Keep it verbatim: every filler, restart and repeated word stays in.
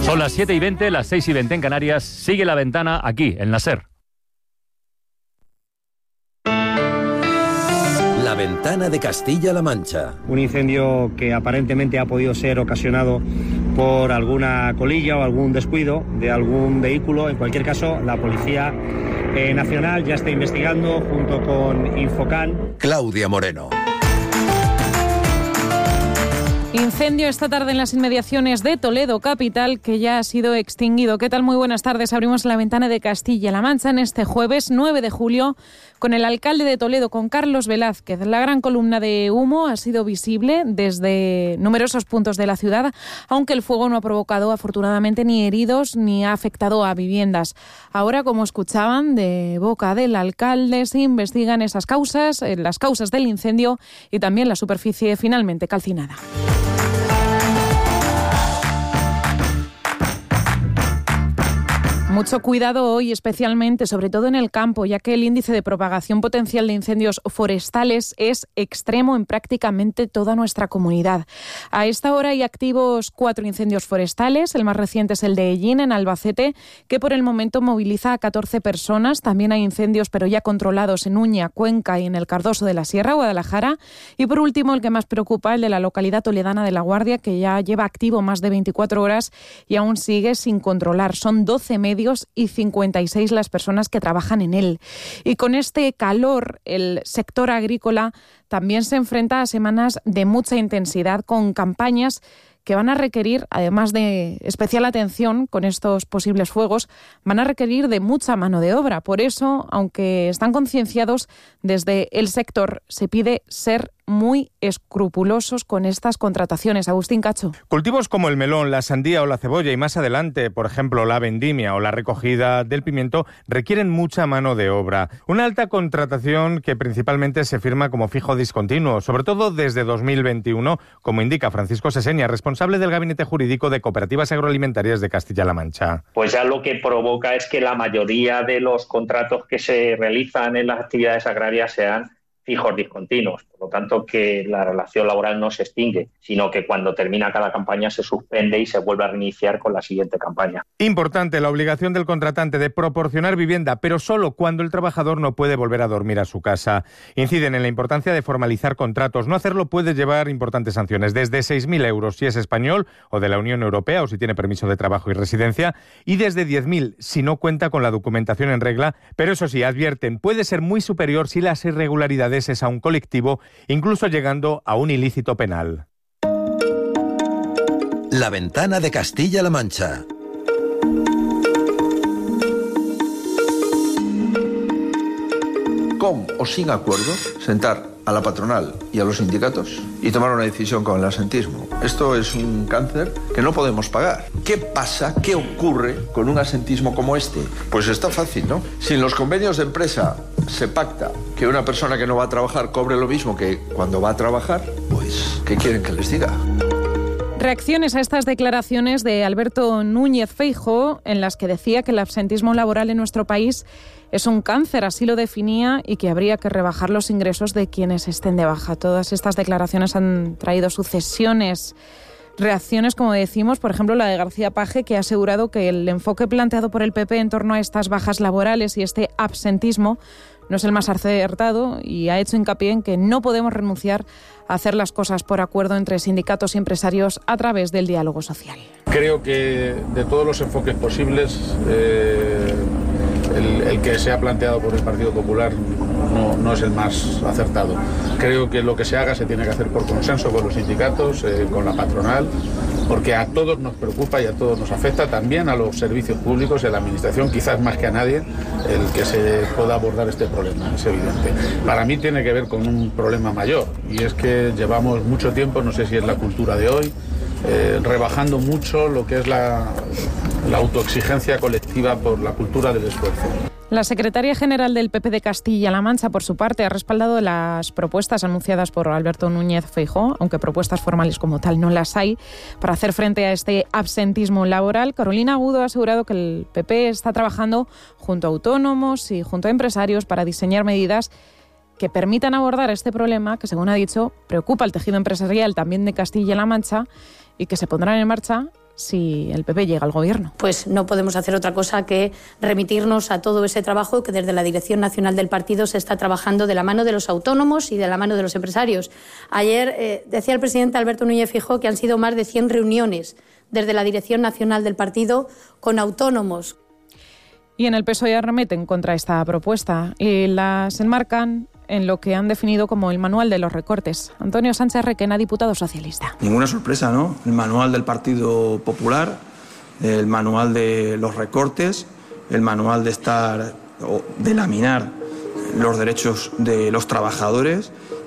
Son las siete y veinte, las seis y veinte en Canarias. Sigue La Ventana aquí, en la SER. La Ventana de Castilla-La Mancha. Un incendio que aparentemente ha podido ser ocasionado por alguna colilla o algún descuido de algún vehículo. En cualquier caso, la Policía eh, Nacional ya está investigando junto con Infocan. Claudia Moreno. Incendio esta tarde en las inmediaciones de Toledo capital, que ya ha sido extinguido. ¿Qué tal? Muy buenas tardes. Abrimos La Ventana de Castilla-La Mancha en este jueves nueve de julio con el alcalde de Toledo, con Carlos Velázquez. La gran columna de humo ha sido visible desde numerosos puntos de la ciudad, aunque el fuego no ha provocado afortunadamente ni heridos ni ha afectado a viviendas. Ahora, como escuchaban de boca del alcalde, se investigan esas causas, las causas del incendio y también la superficie finalmente calcinada. Mucho cuidado hoy, especialmente, sobre todo en el campo, ya que el índice de propagación potencial de incendios forestales es extremo en prácticamente toda nuestra comunidad. A esta hora hay activos cuatro incendios forestales. El más reciente es el de Ellín, en Albacete, que por el momento moviliza a catorce personas. También hay incendios, pero ya controlados, en Uña, Cuenca y en el Cardoso de la Sierra, Guadalajara. Y por último, el que más preocupa, el de la localidad toledana de La Guardia, que ya lleva activo más de veinticuatro horas y aún sigue sin controlar. Son doce medios y cincuenta y seis las personas que trabajan en él. Y con este calor, el sector agrícola también se enfrenta a semanas de mucha intensidad, con campañas que van a requerir, además de especial atención con estos posibles fuegos, van a requerir de mucha mano de obra. Por eso, aunque están concienciados, desde el sector se pide ser muy escrupulosos con estas contrataciones. Agustín Cacho. Cultivos como el melón, la sandía o la cebolla y más adelante, por ejemplo, la vendimia o la recogida del pimiento, requieren mucha mano de obra. Una alta contratación que principalmente se firma como fijo discontinuo, sobre todo desde dos mil veintiuno, como indica Francisco Seseña, responsable del Gabinete Jurídico de Cooperativas Agroalimentarias de Castilla-La Mancha. Pues ya lo que provoca es que la mayoría de los contratos que se realizan en las actividades agrarias sean fijos discontinuos, por lo tanto que la relación laboral no se extingue, sino que cuando termina cada campaña se suspende y se vuelve a reiniciar con la siguiente campaña. Importante la obligación del contratante de proporcionar vivienda, pero solo cuando el trabajador no puede volver a dormir a su casa. Inciden en la importancia de formalizar contratos. No hacerlo puede llevar importantes sanciones, desde seis mil euros si es español o de la Unión Europea o si tiene permiso de trabajo y residencia, y desde diez mil si no cuenta con la documentación en regla, pero eso sí, advierten, puede ser muy superior si las irregularidades es a un colectivo, incluso llegando a un ilícito penal. La Ventana de Castilla-La Mancha. Con o sin acuerdo, sentar a la patronal y a los sindicatos y tomar una decisión con el asentismo. Esto es un cáncer que no podemos pagar. ¿Qué pasa? ¿Qué ocurre con un asentismo como este? Pues está fácil, ¿no? Si en los convenios de empresa se pacta que una persona que no va a trabajar cobre lo mismo que cuando va a trabajar, pues, ¿qué quieren que les diga? Reacciones a estas declaraciones de Alberto Núñez Feijóo, en las que decía que el absentismo laboral en nuestro país es un cáncer, así lo definía, y que habría que rebajar los ingresos de quienes estén de baja. Todas estas declaraciones han traído sucesiones, reacciones, como decimos, por ejemplo, la de García Page, que ha asegurado que el enfoque planteado por el P P en torno a estas bajas laborales y este absentismo no es el más acertado, y ha hecho hincapié en que no podemos renunciar a hacer las cosas por acuerdo entre sindicatos y empresarios a través del diálogo social. Creo que de todos los enfoques posibles, eh, el, el que se ha planteado por el Partido Popular no, no es el más acertado. Creo que lo que se haga se tiene que hacer por consenso con los sindicatos, eh, con la patronal, porque a todos nos preocupa y a todos nos afecta, también a los servicios públicos y a la administración, quizás más que a nadie, el que se pueda abordar este problema, es evidente. Para mí tiene que ver con un problema mayor, y es que llevamos mucho tiempo, no sé si es la cultura de hoy, eh, rebajando mucho lo que es la, la autoexigencia colectiva por la cultura del esfuerzo. La secretaria general del P P de Castilla-La Mancha, por su parte, ha respaldado las propuestas anunciadas por Alberto Núñez Feijóo, aunque propuestas formales como tal no las hay, para hacer frente a este absentismo laboral. Carolina Agudo ha asegurado que el P P está trabajando junto a autónomos y junto a empresarios para diseñar medidas que permitan abordar este problema que, según ha dicho, preocupa al tejido empresarial también de Castilla-La Mancha, y que se pondrán en marcha si el P P llega al gobierno. Pues no podemos hacer otra cosa que remitirnos a todo ese trabajo que desde la Dirección Nacional del partido se está trabajando de la mano de los autónomos y de la mano de los empresarios. Ayer eh, decía el presidente Alberto Núñez Feijóo que han sido más de cien reuniones desde la Dirección Nacional del partido con autónomos. Y en el P S O E arremeten contra esta propuesta y las enmarcan en lo que han definido como el manual de los recortes. Antonio Sánchez Requena, diputado socialista. Ninguna sorpresa, ¿no? El manual del Partido Popular, el manual de los recortes, el manual de estar o de laminar los derechos de los trabajadores